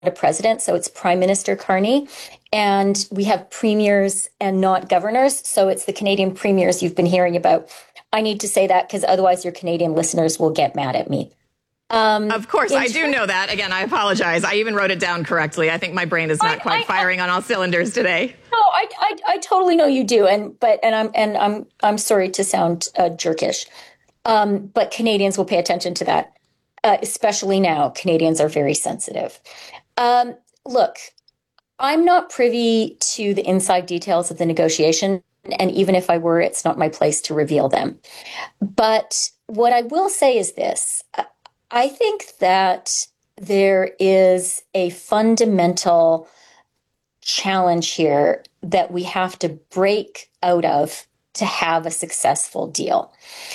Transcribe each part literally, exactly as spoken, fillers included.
president, so it's Prime Minister Carney. And we have premiers and not governors, so it's the Canadian premiers you've been hearing about. I need to say that because otherwise your Canadian listeners will get mad at me. Um, of course, I do know that. Again, I apologize. I even wrote it down correctly. I think my brain is not I, quite I, firing I, on all cylinders today. No, I, I, I totally know you do, and but and I'm and I'm I'm sorry to sound uh, jerkish, um, but Canadians will pay attention to that, uh, especially now. Canadians are very sensitive. Um, look, I'm not privy to the inside details of the negotiation, and even if I were, it's not my place to reveal them. But what I will say is this. I think that there is a fundamental challenge here that we have to break out of to have a successful deal.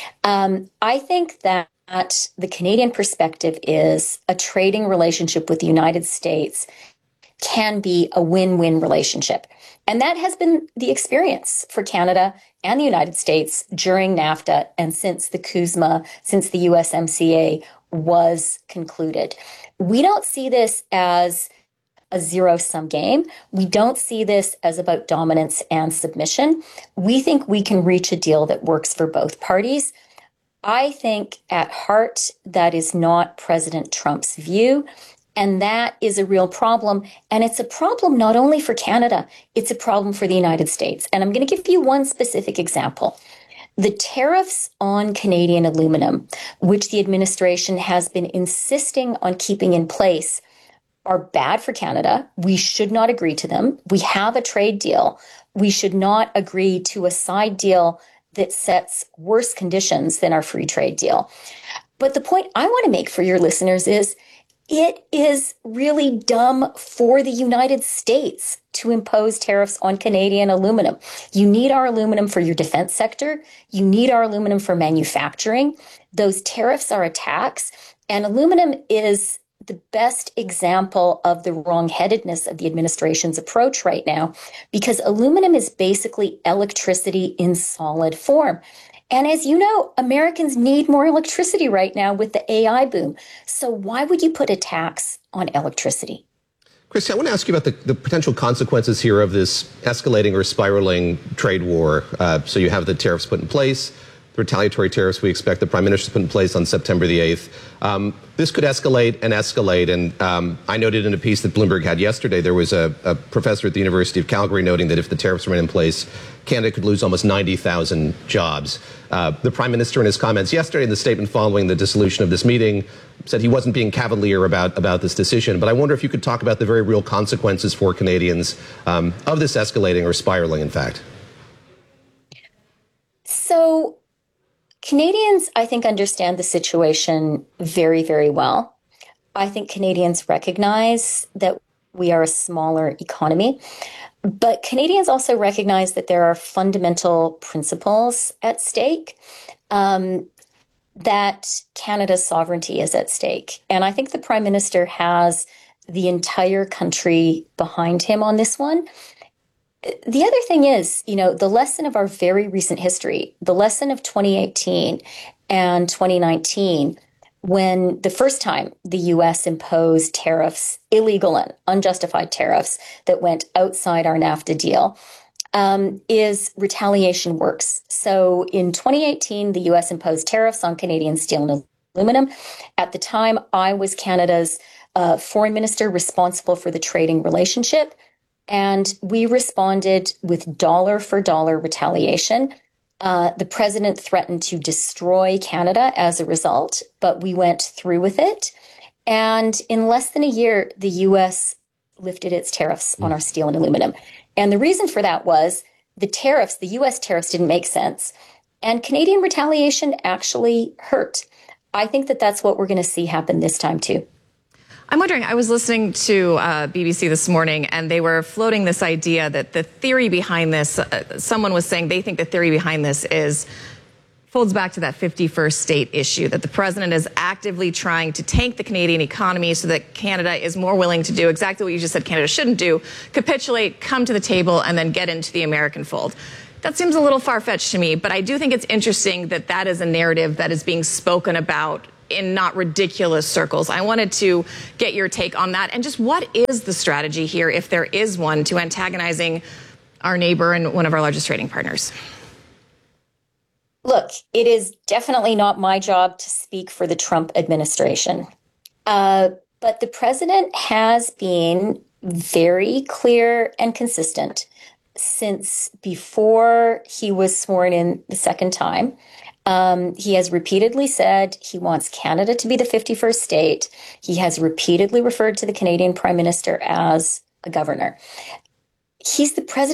Um, I think that the Canadian perspective is a trading relationship with the United States can be a win-win relationship. And that has been the experience for Canada and the United States during NAFTA and since the CUSMA, since the U S M C A was concluded. We don't see this as a zero-sum game. We don't see this as about dominance and submission. We think we can reach a deal that works for both parties. I think at heart that is not President Trump's view, and that is a real problem. And it's a problem not only for Canada, it's a problem for the United States. And I'm going to give you one specific example. The tariffs on Canadian aluminum, which the administration has been insisting on keeping in place, are bad for Canada. We should not agree to them. We have a trade deal. We should not agree to a side deal that sets worse conditions than our free trade deal. But the point I want to make for your listeners is it is really dumb for the United States to impose tariffs on Canadian aluminum. You need our aluminum for your defense sector. You need our aluminum for manufacturing. Those tariffs are a tax, and aluminum is the best example of the wrong-headedness of the administration's approach right now, because aluminum is basically electricity in solid form. And as you know, Americans need more electricity right now with the A I boom. So why would you put a tax on electricity? Christy, I want to ask you about the, the potential consequences here of this escalating or spiraling trade war. Uh, so you have the tariffs put in place, the retaliatory tariffs we expect the Prime Minister to put in place on September the eighth. Um, this could escalate and escalate. And um, I noted in a piece that Bloomberg had yesterday, there was a, a professor at the University of Calgary noting that if the tariffs remain in place, Canada could lose almost ninety thousand jobs. Uh, the Prime Minister, in his comments yesterday, in the statement following the dissolution of this meeting, said he wasn't being cavalier about, about this decision. But I wonder if you could talk about the very real consequences for Canadians um, of this escalating or spiraling, in fact. So Canadians, I think, understand the situation very, very well. I think Canadians recognize that we are a smaller economy. But Canadians also recognize that there are fundamental principles at stake, um, that Canada's sovereignty is at stake. And I think the Prime Minister has the entire country behind him on this one. The other thing is, you know, the lesson of our very recent history, the lesson of twenty eighteen and twenty nineteen, when the first time the U S imposed tariffs, illegal and unjustified tariffs that went outside our NAFTA deal, um, is retaliation works. So in twenty eighteen, the U S imposed tariffs on Canadian steel and aluminum. At the time, I was Canada's uh, foreign minister responsible for the trading relationship. And we responded with dollar for dollar retaliation. Uh, the president threatened to destroy Canada as a result, but we went through with it. And in less than a year, the U S lifted its tariffs mm. on our steel and aluminum. And the reason for that was the tariffs, the U S tariffs didn't make sense. And Canadian retaliation actually hurt. I think that that's what we're going to see happen this time, too. I'm wondering, I was listening to uh, B B C this morning, and they were floating this idea that the theory behind this, uh, someone was saying they think the theory behind this is, folds back to that fifty-first state issue, that the president is actively trying to tank the Canadian economy so that Canada is more willing to do exactly what you just said Canada shouldn't do, capitulate, come to the table, and then get into the American fold. That seems a little far-fetched to me, but I do think it's interesting that that is a narrative that is being spoken about in not ridiculous circles. I wanted to get your take on that. And just what is the strategy here, if there is one, to antagonizing our neighbor and one of our largest trading partners? Look, it is definitely not my job to speak for the Trump administration. Uh, but the president has been very clear and consistent since before he was sworn in the second time. Um, he has repeatedly said he wants Canada to be the fifty-first state. He has repeatedly referred to the Canadian Prime Minister as a governor. He's the president